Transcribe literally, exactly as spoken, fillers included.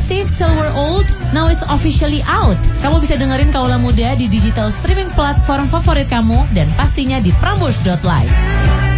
Progressive Till We're Old, now it's officially out. Kamu bisa dengerin Kaula Muda di digital streaming platform favorit kamu dan pastinya di prambors dot live.